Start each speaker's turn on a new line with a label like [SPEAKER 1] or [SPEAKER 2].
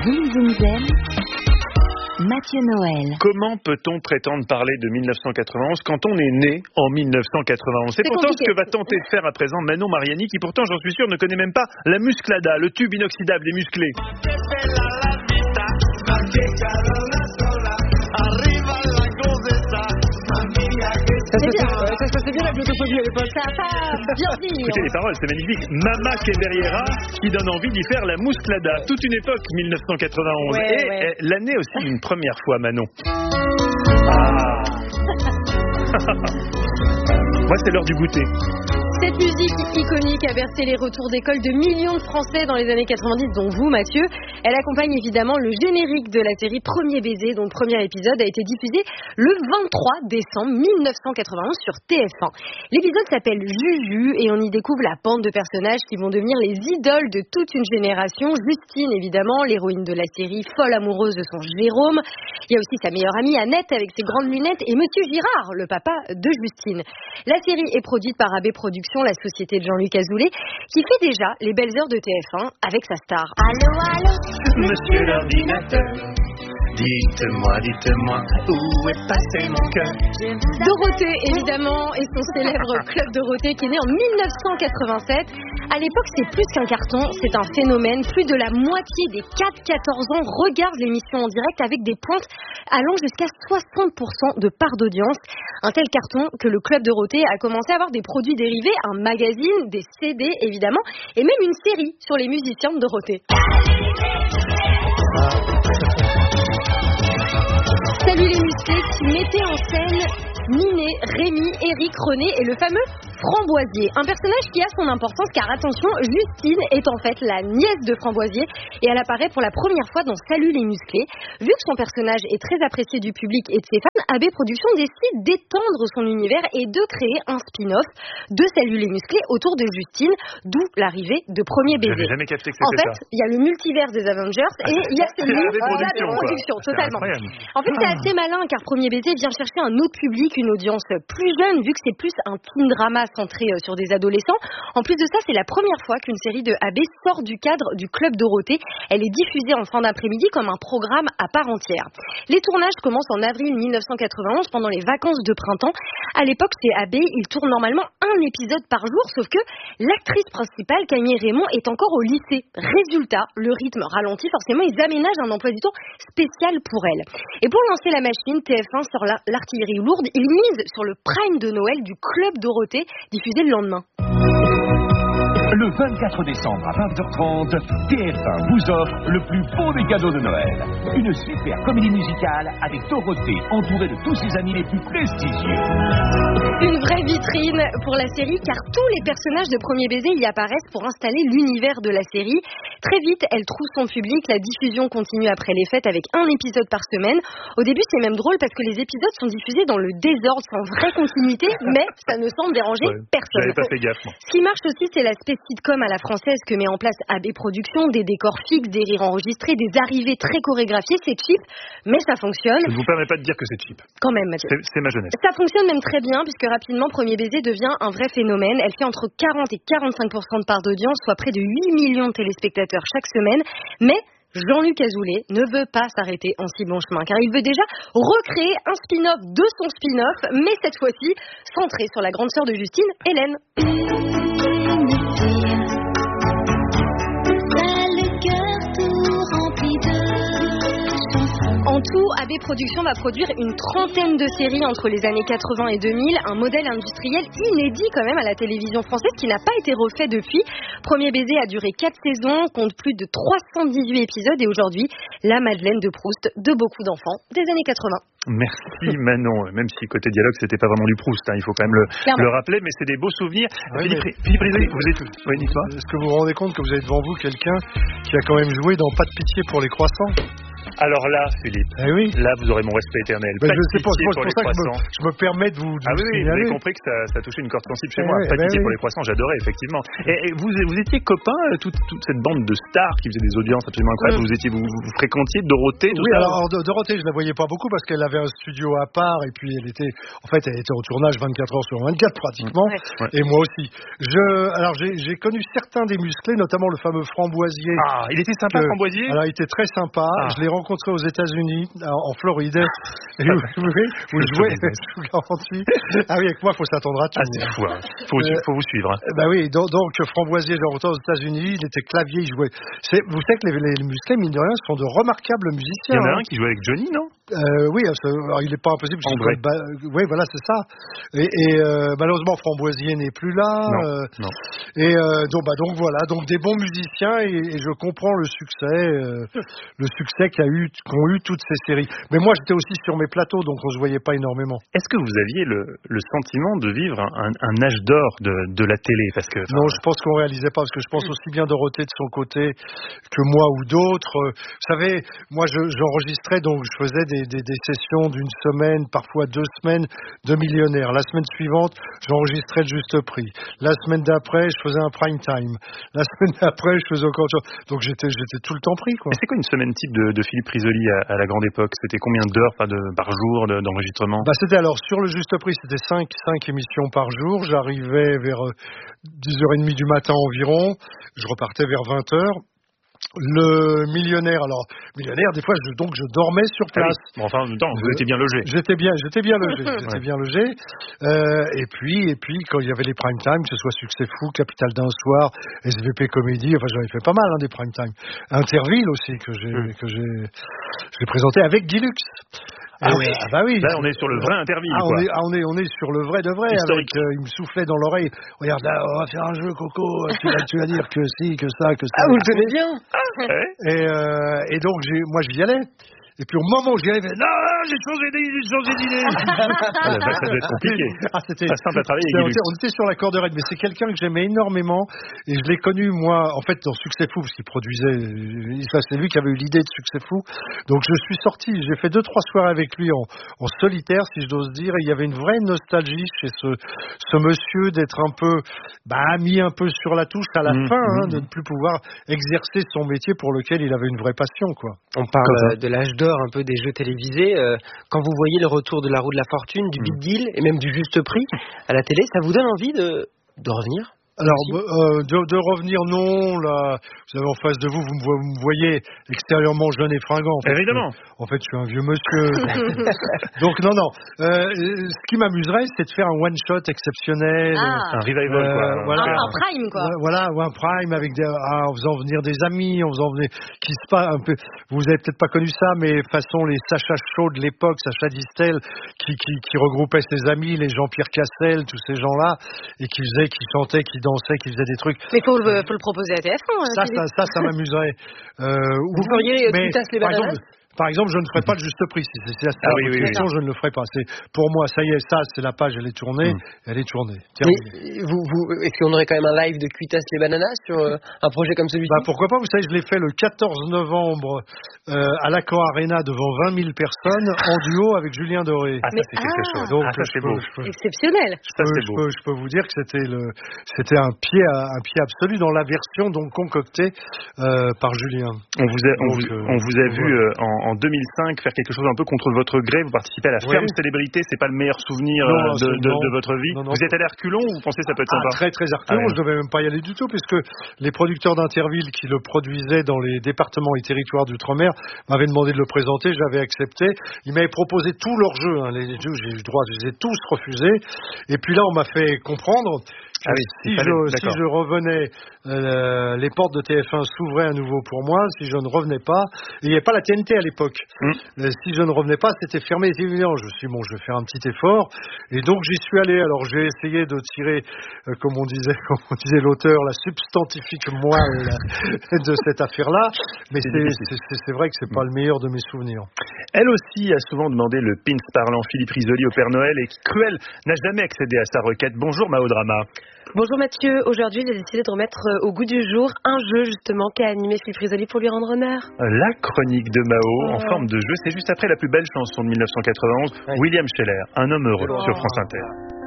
[SPEAKER 1] Zoom Zoom Zen, Mathieu Noël.
[SPEAKER 2] Comment peut-on prétendre parler de 1991 quand on est né en 1991 ? C'est pourtant
[SPEAKER 3] compliqué.
[SPEAKER 2] Ce que va tenter de faire à présent Manon Mariani, qui pourtant, j'en suis sûr, ne connaît même pas la musclada, le tube inoxydable des musclés.
[SPEAKER 3] Ça se passait bien la glottophobie à l'époque. Ça bien dit.
[SPEAKER 2] Écoutez les paroles, c'est magnifique. Mama Queberiera qui donne envie d'y faire la musclada. Toute une époque, 1991.
[SPEAKER 3] Ouais.
[SPEAKER 2] L'année aussi d'une première fois, Manon. Moi, c'est l'heure du goûter.
[SPEAKER 3] Cette musique iconique a bercé les retours d'école de millions de Français dans les années 90, dont vous, Mathieu. Elle accompagne évidemment le générique de la série Premier baiser, dont le premier épisode a été diffusé le 23 décembre 1991 sur TF1. L'épisode s'appelle Juju et on y découvre la bande de personnages qui vont devenir les idoles de toute une génération. Justine, évidemment, l'héroïne de la série, folle amoureuse de son Jérôme. Il y a aussi sa meilleure amie Annette avec ses grandes lunettes et Monsieur Girard, le papa de Justine. La série est produite par AB Productions, la société de Jean-Luc Azoulay, qui fait déjà les belles heures de TF1 avec sa star.
[SPEAKER 1] Allô, allô,
[SPEAKER 2] Monsieur l'ordinateur, dites-moi, où est passé mon cœur ?
[SPEAKER 3] Dorothée, évidemment, et son célèbre Club Dorothée qui est né en 1987. À l'époque, c'est plus qu'un carton, c'est un phénomène. Plus de la moitié des 4-14 ans regardent l'émission en direct avec des pointes allant jusqu'à 60% de part d'audience. Un tel carton que le Club Dorothée a commencé à avoir des produits dérivés, un magazine, des CD évidemment, et même une série sur les musiciens de Dorothée. Salut les musclés qui mettaient en scène Niné, Rémi, Eric, René et le fameux Framboisier. Un personnage qui a son importance car attention, Justine est en fait la nièce de Framboisier et elle apparaît pour la première fois dans Salut les musclés. Vu que son personnage est très apprécié du public et de ses fans, AB Productions décide d'étendre son univers et de créer un spin-off de Salut les musclés autour de Justine, d'où l'arrivée de Premier baiser.
[SPEAKER 2] J'avais jamais capté que
[SPEAKER 3] En
[SPEAKER 2] c'était
[SPEAKER 3] fait, il y a le multivers des Avengers et il y a celui
[SPEAKER 2] AB
[SPEAKER 3] d'AB
[SPEAKER 2] Productions, quoi.
[SPEAKER 3] Productions,
[SPEAKER 2] C'est
[SPEAKER 3] totalement.
[SPEAKER 2] incroyable.
[SPEAKER 3] En fait, c'est assez malin car Premier baiser vient chercher un autre public, une audience plus jeune, vu que c'est plus un teen drama centré sur des adolescents. En plus de ça, c'est la première fois qu'une série de AB sort du cadre du Club Dorothée. Elle est diffusée en fin d'après-midi comme un programme à part entière. Les tournages commencent en avril 1991 pendant les vacances de printemps. À l'époque, chez AB, ils tournent normalement un épisode par jour, sauf que l'actrice principale, Camille Raymond, est encore au lycée. Résultat, le rythme ralentit, forcément, ils aménagent un emploi du temps spécial pour elle. Et pour lancer la machine, TF1 sort l'artillerie lourde. Ils misent sur le prime de Noël du Club Dorothée, diffusé le lendemain.
[SPEAKER 4] Le 24 décembre à 20h30, TF1 vous offre le plus beau des cadeaux de Noël. Une super comédie musicale avec Dorothée, entourée de tous ses amis les plus prestigieux.
[SPEAKER 3] Une vraie vitrine pour la série car tous les personnages de Premier baiser y apparaissent pour installer l'univers de la série. Très vite, elle trouve son public. La diffusion continue après les fêtes avec un épisode par semaine. Au début, c'est même drôle parce que les épisodes sont diffusés dans le désordre, sans vraie continuité, mais ça ne semble déranger personne.
[SPEAKER 2] J'avais pas fait gaffe, moi.
[SPEAKER 3] Ce qui marche aussi, c'est l'aspect sitcom à la française que met en place AB Productions, des décors fixes, des rires enregistrés, des arrivées très chorégraphiées. C'est cheap, mais ça fonctionne.
[SPEAKER 2] Je ne vous permets pas de dire que c'est cheap.
[SPEAKER 3] Quand même, Mathieu.
[SPEAKER 2] C'est ma jeunesse.
[SPEAKER 3] Ça fonctionne même très bien puisque rapidement Premier baiser devient un vrai phénomène. Elle fait entre 40 et 45% de part d'audience, soit près de 8 millions de téléspectateurs chaque semaine. Mais Jean-Luc Azoulay ne veut pas s'arrêter en si bon chemin car il veut déjà recréer un spin-off de son spin-off, mais cette fois-ci centré sur la grande sœur de Justine, Hélène. En tout, AB Productions va produire une trentaine de séries entre les années 80 et 2000, un modèle industriel inédit quand même à la télévision française qui n'a pas été refait depuis. Premier baiser a duré 4 saisons, compte plus de 318 épisodes et aujourd'hui, la Madeleine de Proust de beaucoup d'enfants des années 80.
[SPEAKER 2] Merci Manon, même si côté dialogue c'était pas vraiment du Proust, hein, il faut quand même le rappeler, mais c'est des beaux souvenirs.
[SPEAKER 5] Oui,
[SPEAKER 2] Philippe Rizet, vous êtes... Oui, dites-moi.
[SPEAKER 5] Est-ce que vous vous rendez compte que vous avez devant vous quelqu'un qui a quand même joué dans Pas de pitié pour les croissants ?
[SPEAKER 2] Alors là, Philippe, là vous aurez mon respect éternel.
[SPEAKER 5] Pas
[SPEAKER 2] de
[SPEAKER 5] c'est pour
[SPEAKER 2] pitié
[SPEAKER 5] ça
[SPEAKER 2] les
[SPEAKER 5] que
[SPEAKER 2] croissants.
[SPEAKER 5] je me permets de vous
[SPEAKER 2] Ah oui, vous
[SPEAKER 5] signaler.
[SPEAKER 2] avez compris que ça touchait une corde sensible chez moi. Pas de pitié pour les croissants, j'adorais effectivement. Et vous étiez copains, toute cette bande de stars qui faisaient des audiences absolument incroyables. Vous fréquentiez Dorothée, tout ça?
[SPEAKER 5] Alors Dorothée, je la voyais pas beaucoup parce qu'elle avait un studio à part et puis elle était au tournage 24 heures sur 24 pratiquement.
[SPEAKER 2] Ouais.
[SPEAKER 5] Et moi aussi. J'ai connu certains des musclés, notamment le fameux Framboisier.
[SPEAKER 2] Ah, il était sympa, Framboisier.
[SPEAKER 5] Alors, il était très sympa. Je l'ai rencontré aux États-Unis, en Floride, où je jouais. Je vous garantis. Ah oui, avec moi, il faut s'attendre à tout.
[SPEAKER 2] Ah, c'est fou. Faut vous suivre.
[SPEAKER 5] Bah oui, donc Framboisier, j'ai rencontré aux États-Unis. Il était clavier, il jouait. Vous savez que les musclés, mine de rien, sont de remarquables musiciens.
[SPEAKER 2] Il y en a un qui jouait avec Johnny, non?
[SPEAKER 5] Oui, alors, il n'est pas impossible. Oui, voilà, c'est ça. Et malheureusement, Framboisier n'est plus là.
[SPEAKER 2] Non.
[SPEAKER 5] Et donc voilà, donc des bons musiciens et je comprends le succès qu'ont eu toutes ces séries. Mais moi, j'étais aussi sur mes plateaux, donc on se voyait pas énormément.
[SPEAKER 2] Est-ce que vous aviez le sentiment de vivre un âge d'or de la télé?
[SPEAKER 5] Non, je pense qu'on réalisait pas, parce que je pense aussi bien Dorothée de son côté que moi ou d'autres. Vous savez, moi, j'enregistrais, donc je faisais des sessions d'une semaine, parfois 2 semaines de millionnaires. La semaine suivante, j'enregistrais le juste prix. La semaine d'après, je faisais un prime time. La semaine d'après, je faisais encore autre chose. Donc j'étais tout le temps pris, quoi.
[SPEAKER 2] Et c'est quoi une semaine type de Philippe Risoli à la grande époque? C'était combien d'heures par jour d'enregistrement?
[SPEAKER 5] C'était alors sur le juste prix, c'était 5 émissions par jour. J'arrivais vers 10h30 du matin environ. Je repartais vers 20h. Le millionnaire, des fois, je dormais sur place.
[SPEAKER 2] Ah oui. Bon, enfin, en même temps, vous étiez bien logé.
[SPEAKER 5] J'étais bien logé. Et puis, quand il y avait les prime time, que ce soit Succès Fou, Capital d'un soir, SVP Comédie, enfin, j'en ai fait pas mal, des prime time. Interville aussi, que j'ai présenté avec Guy Lux.
[SPEAKER 2] Ah oui.
[SPEAKER 5] Bah oui.
[SPEAKER 2] Là, on est sur le vrai Interville, quoi.
[SPEAKER 5] On est sur le vrai de vrai. Avec, il me soufflait dans l'oreille. Regarde, là, on va faire un jeu, Coco. Tu vas dire que si, que ça, que ça.
[SPEAKER 3] Ah, vous le tenez bien.
[SPEAKER 5] Et donc, moi, j'y allais. Et puis au moment où j'y arrivais, non, j'ai changé d'idée.
[SPEAKER 2] Ça devait être compliqué.
[SPEAKER 5] C'était
[SPEAKER 2] pas simple à travailler.
[SPEAKER 5] On était sur la corde raide, mais c'est quelqu'un que j'aimais énormément. Et je l'ai connu, moi, en fait, dans Succès Fou, parce qu'il produisait. C'est lui qui avait eu l'idée de Succès Fou. Donc je suis sorti, j'ai fait 2-3 soirées avec lui en solitaire, si je j'ose dire. Et il y avait une vraie nostalgie chez ce monsieur d'être un peu mis un peu sur la touche à la fin, de ne plus pouvoir exercer son métier pour lequel il avait une vraie passion, quoi.
[SPEAKER 6] On parle de l'âge d'or un peu des jeux télévisés. Quand vous voyez le retour de la roue de la fortune, du Big Deal et même du juste prix à la télé, ça vous donne envie de revenir?
[SPEAKER 5] Alors, de revenir, non. Là, vous avez en face de vous me voyez extérieurement jeune et fringant.
[SPEAKER 2] Évidemment.
[SPEAKER 5] En fait, je suis un vieux monsieur. Donc, non. Ce qui m'amuserait, c'est de faire un one-shot exceptionnel.
[SPEAKER 2] Un revival, quoi.
[SPEAKER 5] Voilà.
[SPEAKER 3] Un prime, quoi.
[SPEAKER 5] Voilà, ou un prime avec en faisant venir des amis, en faisant venir, qui se passe un peu. Vous avez peut-être pas connu ça, mais façon les Sacha Chaud de l'époque, Sacha Distel, qui regroupait ses amis, les Jean-Pierre Cassel, tous ces gens-là, et qui chantaient, qui dansaient, qui faisaient des trucs.
[SPEAKER 3] Mais faut le proposer à TF1.
[SPEAKER 5] Ça m'amuserait.
[SPEAKER 3] Vous feriez Cuitas les bananas?
[SPEAKER 5] Par exemple, je ne ferai pas le juste prix. Si c'est la question, je ne le ferai pas. Pour moi, ça y est, c'est la page, elle est tournée. Elle est tournée.
[SPEAKER 6] Mais est-ce qu'on aurait quand même un live de Cuitas les bananas sur un projet comme celui-ci?
[SPEAKER 5] Pourquoi pas? Vous savez, je l'ai fait le 14 novembre à l'Accor Arena devant 20 000 personnes en duo avec Julien Doré.
[SPEAKER 2] Ah, ça, c'est quelque chose.
[SPEAKER 5] Donc,
[SPEAKER 2] c'est beau.
[SPEAKER 3] Exceptionnel.
[SPEAKER 5] Je peux vous dire que c'était un pied absolu dans la version donc concoctée par Julien.
[SPEAKER 2] On vous a vu en 2005 faire quelque chose un peu contre votre gré. Vous participez à la Ferme Célébrité. C'est pas le meilleur souvenir de votre vie.
[SPEAKER 5] Non.
[SPEAKER 2] Vous êtes allé à reculons ou vous pensez que ça peut être sympa?
[SPEAKER 5] Très très à reculons. Je devais même pas y aller du tout puisque les producteurs d'Interville qui le produisaient dans les départements et territoires d'outre-mer m'avaient demandé de le présenter. J'avais accepté. Ils m'avaient proposé tous leurs jeux. Les jeux, j'ai eu le droit. Je les ai tous refusés. Et puis là, on m'a fait comprendre. Si je revenais, les portes de TF1 s'ouvraient à nouveau pour moi. Si je ne revenais pas, il n'y avait pas la TNT à l'époque. Si je ne revenais pas, c'était fermé. C'est évident. Je vais faire un petit effort. Et donc j'y suis allé. Alors j'ai essayé de tirer, comme on disait l'auteur, la substantifique moelle de cette affaire-là. Mais c'est vrai que c'est pas le meilleur de mes souvenirs.
[SPEAKER 2] Elle aussi a souvent demandé le pins parlant Philippe Risoli au Père Noël et qui, cruel, n'a jamais accédé à sa requête. Bonjour Mao Drama.
[SPEAKER 3] Bonjour Mathieu, aujourd'hui j'ai décidé de remettre au goût du jour un jeu justement qu'a animé Philippe Risoli pour lui rendre honneur.
[SPEAKER 2] La chronique de Mao en forme de jeu, c'est juste après la plus belle chanson de 1991, William Scheller, Un homme heureux sur France Inter.